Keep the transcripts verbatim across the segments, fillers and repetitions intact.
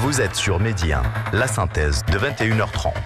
Vous êtes sur Média, la synthèse de vingt et une heures trente.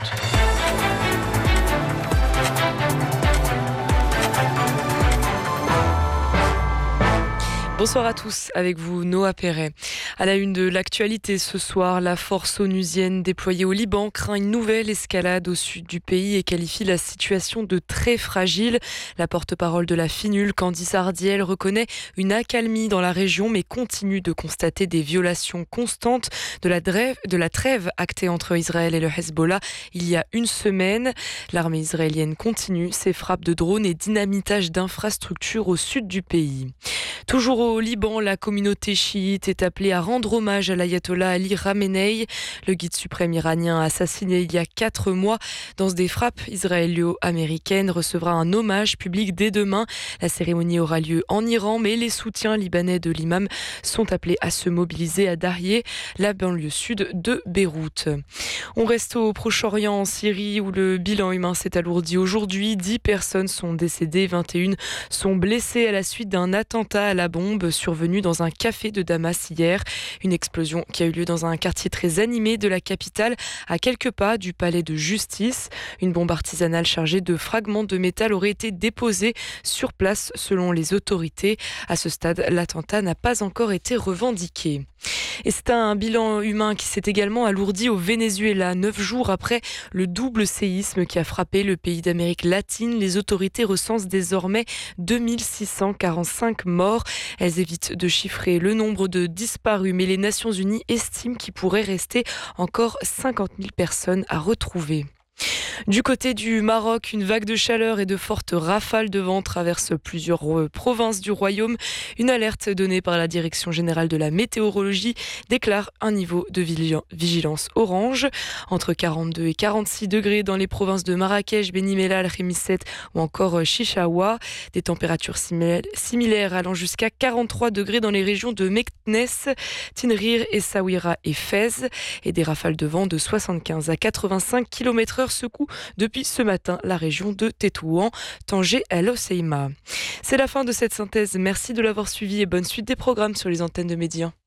Bonsoir à tous, avec vous Noah Perret. À la une de l'actualité ce soir, la force onusienne déployée au Liban craint une nouvelle escalade au sud du pays et qualifie la situation de très fragile. La porte-parole de la FINUL, Candice Ardiel, reconnaît une accalmie dans la région mais continue de constater des violations constantes de la, drève, de la trêve actée entre Israël et le Hezbollah il y a une semaine. L'armée israélienne continue ses frappes de drones et dynamitage d'infrastructures au sud du pays. Toujours au Liban, la communauté chiite est appelée à rendre hommage à l'ayatollah Ali Khamenei. Le guide suprême iranien assassiné il y a quatre mois dans des frappes israélo-américaines recevra un hommage public dès demain. La cérémonie aura lieu en Iran, mais les soutiens libanais de l'imam sont appelés à se mobiliser à Dariyeh, la banlieue sud de Beyrouth. On reste au Proche-Orient, en Syrie, où le bilan humain s'est alourdi aujourd'hui. Dix personnes sont décédées, vingt et une sont blessées à la suite d'un attentat à la bombe survenue dans un café de Damas hier. Une explosion qui a eu lieu dans un quartier très animé de la capitale, à quelques pas du palais de justice. Une bombe artisanale chargée de fragments de métal aurait été déposée sur place selon les autorités. À ce stade, l'attentat n'a pas encore été revendiqué. Et c'est un bilan humain qui s'est également alourdi au Venezuela. Neuf jours après le double séisme qui a frappé le pays d'Amérique latine, les autorités recensent désormais deux mille six cent quarante-cinq morts. Elles évitent de chiffrer le nombre de disparus, mais les Nations Unies estiment qu'il pourrait rester encore cinquante mille personnes à retrouver. Du côté du Maroc, une vague de chaleur et de fortes rafales de vent traversent plusieurs provinces du royaume. Une alerte donnée par la Direction générale de la météorologie déclare un niveau de vigilance orange. Entre quarante-deux et quarante-six degrés dans les provinces de Marrakech, Beni Mellal, Khémisset ou encore Chichaoua. Des températures similaires allant jusqu'à quarante-trois degrés dans les régions de Meknès, Tinrir, Essaouira et Fès. Et des rafales de vent de soixante-quinze à quatre-vingt-cinq kilomètres heure secouent depuis ce matin la région de Tétouan, Tanger, El Hoceima. C'est la fin de cette synthèse. Merci de l'avoir suivi et bonne suite des programmes sur les antennes de Média.